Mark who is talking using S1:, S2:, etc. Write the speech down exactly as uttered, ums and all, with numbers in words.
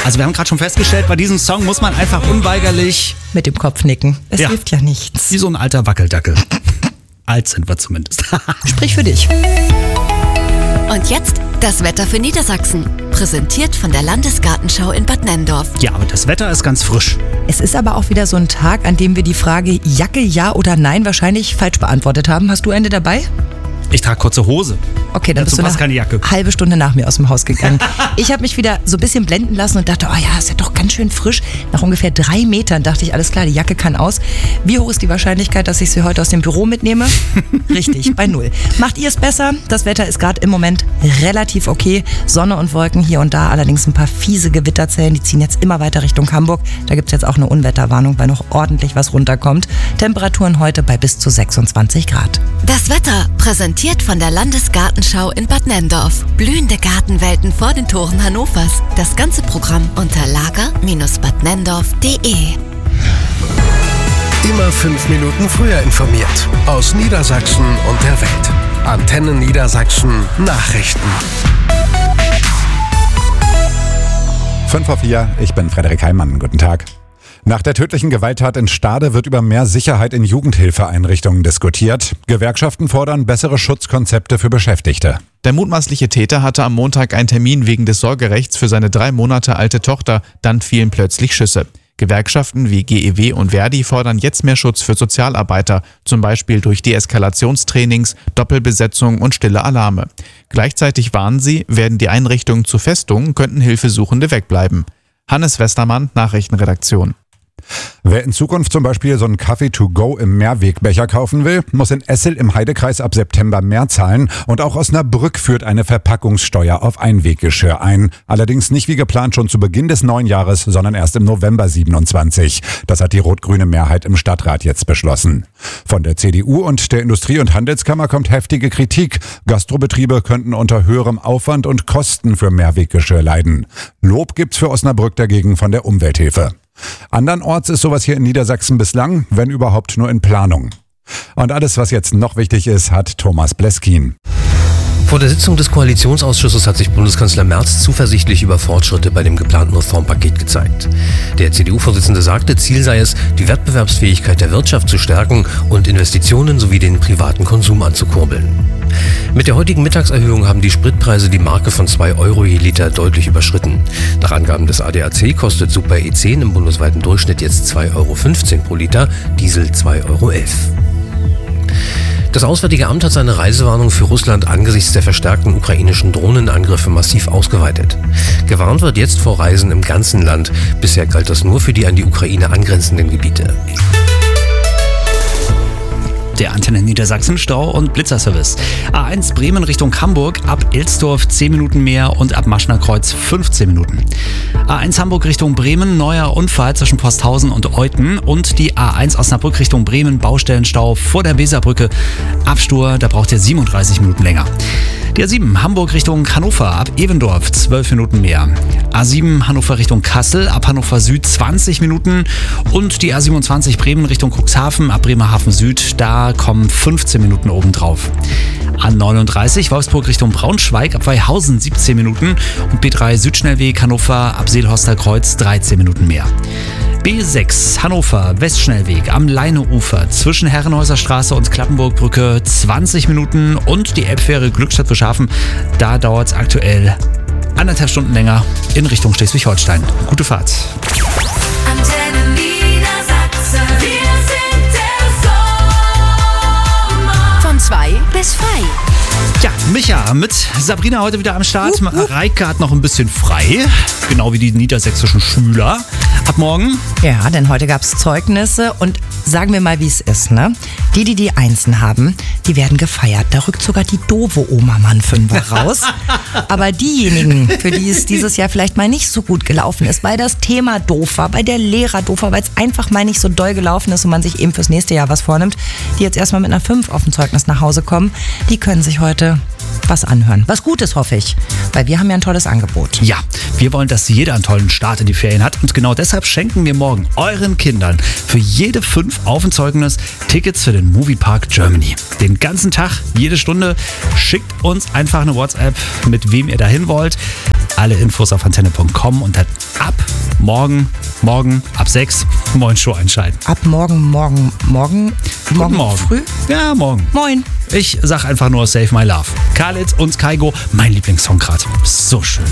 S1: Also wir haben gerade schon festgestellt, bei diesem Song muss man einfach unweigerlich
S2: mit dem Kopf nicken. Es
S1: Ja.
S2: hilft ja nichts.
S1: wie so ein alter Wackeldackel. Alt sind wir zumindest.
S2: Sprich für dich.
S3: Und jetzt das Wetter für Niedersachsen. Präsentiert von der Landesgartenschau in Bad Nenndorf.
S1: Ja, aber das Wetter ist ganz frisch.
S2: Es ist aber auch wieder so ein Tag, an dem wir die Frage Jacke ja oder nein wahrscheinlich falsch beantwortet haben. Hast du eine dabei?
S1: Ich trage kurze Hose.
S2: Okay, dann
S1: Dazu
S2: bist du
S1: passt
S2: eine
S1: keine Jacke.
S2: halbe Stunde nach mir aus dem Haus gegangen. Ich habe mich wieder so ein bisschen blenden lassen und dachte, oh ja, ist ja doch ganz schön frisch. Nach ungefähr drei Metern dachte ich, alles klar, die Jacke kann aus. Wie hoch ist die Wahrscheinlichkeit, dass ich sie heute aus dem Büro mitnehme? Richtig, bei null. Macht ihr es besser? Das Wetter ist gerade im Moment relativ okay. Sonne und Wolken hier und da, allerdings ein paar fiese Gewitterzellen. Die ziehen jetzt immer weiter Richtung Hamburg. Da gibt es jetzt auch eine Unwetterwarnung, weil noch ordentlich was runterkommt. Temperaturen heute bei bis zu sechsundzwanzig Grad.
S3: Das Wetter präsentiert von der Landesgartenschau in Bad Nenndorf. Blühende Gartenwelten vor den Toren Hannovers. Das ganze Programm unter lager Bindestrich bad nenndorf punkt de.
S4: Immer fünf Minuten früher informiert. Aus Niedersachsen und der Welt. Antenne Niedersachsen Nachrichten.
S5: fünf vor vier, ich bin Frederik Heimann. Guten Tag. Nach der tödlichen Gewalttat in Stade wird über mehr Sicherheit in Jugendhilfeeinrichtungen diskutiert. Gewerkschaften fordern bessere Schutzkonzepte für Beschäftigte.
S6: Der mutmaßliche Täter hatte am Montag einen Termin wegen des Sorgerechts für seine drei Monate alte Tochter. Dann fielen plötzlich Schüsse. Gewerkschaften wie G E W und Verdi fordern jetzt mehr Schutz für Sozialarbeiter, zum Beispiel durch Deeskalationstrainings, Doppelbesetzung und stille Alarme. Gleichzeitig warnen sie, werden die Einrichtungen zu Festungen, könnten Hilfesuchende wegbleiben. Hannes Westermann, Nachrichtenredaktion.
S5: Wer in Zukunft zum Beispiel so einen Kaffee to go im Mehrwegbecher kaufen will, muss in Essel im Heidekreis ab September mehr zahlen und auch Osnabrück führt eine Verpackungssteuer auf Einweggeschirr ein. Allerdings nicht wie geplant schon zu Beginn des neuen Jahres, sondern erst im November siebenundzwanzig. Das hat die rot-grüne Mehrheit im Stadtrat jetzt beschlossen. Von der C D U und der Industrie- und Handelskammer kommt heftige Kritik. Gastrobetriebe könnten unter höherem Aufwand und Kosten für Mehrweggeschirr leiden. Lob gibt's für Osnabrück dagegen von der Umwelthilfe. Andernorts ist sowas hier in Niedersachsen bislang, wenn überhaupt, nur in Planung. Und alles, was jetzt noch wichtig ist, hat Thomas Bleskin.
S7: Vor der Sitzung des Koalitionsausschusses hat sich Bundeskanzler Merz zuversichtlich über Fortschritte bei dem geplanten Reformpaket gezeigt. Der C D U-Vorsitzende sagte, Ziel sei es, die Wettbewerbsfähigkeit der Wirtschaft zu stärken und Investitionen sowie den privaten Konsum anzukurbeln. Mit der heutigen Mittagserhöhung haben die Spritpreise die Marke von zwei Euro je Liter deutlich überschritten. Nach Angaben des A D A C kostet Super E zehn im bundesweiten Durchschnitt jetzt zwei Euro fünfzehn pro Liter, Diesel zwei Euro elf. Das Auswärtige Amt hat seine Reisewarnung für Russland angesichts der verstärkten ukrainischen Drohnenangriffe massiv ausgeweitet. Gewarnt wird jetzt vor Reisen im ganzen Land. Bisher galt das nur für die an die Ukraine angrenzenden Gebiete.
S1: Der Antenne Niedersachsen Stau- und Blitzerservice. A eins Bremen Richtung Hamburg ab Ilsdorf zehn Minuten mehr und ab Maschnerkreuz fünfzehn Minuten. A eins Hamburg Richtung Bremen, neuer Unfall zwischen Posthausen und Euthen und die A eins Osnabrück Richtung Bremen, Baustellenstau vor der Weserbrücke. Abstur, da braucht ihr siebenunddreißig Minuten länger. Die A sieben Hamburg Richtung Hannover ab Evendorf zwölf Minuten mehr. A sieben Hannover Richtung Kassel ab Hannover Süd zwanzig Minuten und die A siebenundzwanzig Bremen Richtung Cuxhaven ab Bremerhaven Süd, da kommen fünfzehn Minuten obendrauf. A neununddreißig Wolfsburg Richtung Braunschweig ab Weihausen siebzehn Minuten und B drei Südschnellweg Hannover ab Seelhorster Kreuz dreizehn Minuten mehr. B sechs Hannover Westschnellweg am Leineufer zwischen Herrenhäuser Straße und Klappenburgbrücke zwanzig Minuten und die Elbfähre Glückstadt Beschafen, da dauert es aktuell anderthalb Stunden länger in Richtung Schleswig-Holstein. Gute Fahrt.
S8: Antenne Niedersachsen, wir sind der Sommer.
S3: Von zwei bis frei.
S1: Ja, Micha mit Sabrina heute wieder am Start.
S2: Uh, uh.
S1: Reike hat noch ein bisschen frei, genau wie die niedersächsischen Schüler. Ab morgen.
S2: Ja, denn heute gab es Zeugnisse und sagen wir mal, wie es ist, ne? Die, die die Einsen haben, die werden gefeiert. Da rückt sogar die doofe Oma mal einen Fünfer raus. Aber diejenigen, für die es dieses Jahr vielleicht mal nicht so gut gelaufen ist, weil das Thema doof war, weil der Lehrer doof war, weil es einfach mal nicht so doll gelaufen ist und man sich eben fürs nächste Jahr was vornimmt, die jetzt erstmal mit einer fünf auf dem Zeugnis nach Hause kommen, die können sich heute was anhören. Was Gutes, hoffe ich. Weil wir haben ja ein tolles Angebot.
S1: Ja, wir wollen, dass jeder einen tollen Start in die Ferien hat und genau deshalb schenken wir morgen euren Kindern für jede fünf auf ein Zeugnis Tickets für den Moviepark Germany. Den ganzen Tag, jede Stunde. Schickt uns einfach eine WhatsApp, mit wem ihr dahin wollt. Alle Infos auf antenne punkt com und dann ab morgen, morgen ab sechs, Moin Show einschalten.
S2: Ab morgen, morgen, morgen, morgen,
S1: Morgen.
S2: früh.
S1: Ja, morgen.
S2: Moin.
S1: Ich sag einfach nur Save My Love. Khalid und Kaigo, mein Lieblingssong gerade. So schön.